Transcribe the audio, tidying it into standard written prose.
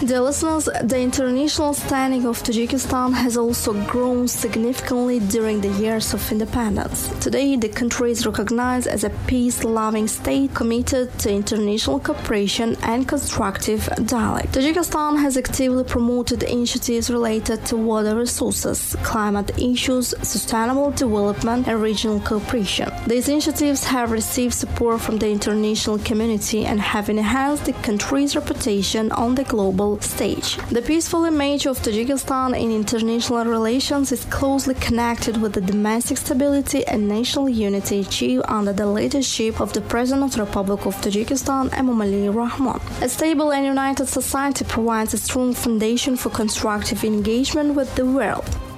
Dear listeners, the international standing of Tajikistan has also grown significantly during the years of independence. Today, the country is recognized as a peace-loving state committed to international cooperation and constructive dialogue. Tajikistan has actively promoted initiatives related to water resources, climate issues, sustainable development, and regional cooperation. These initiatives have received support from the international community and have enhanced the country's reputation on the global stage. The peaceful image of Tajikistan in international relations is closely connected with the domestic stability and national unity achieved under the leadership of the President of the Republic of Tajikistan, Emomali Rahmon. A stable and united society provides a strong foundation for constructive engagement with the world.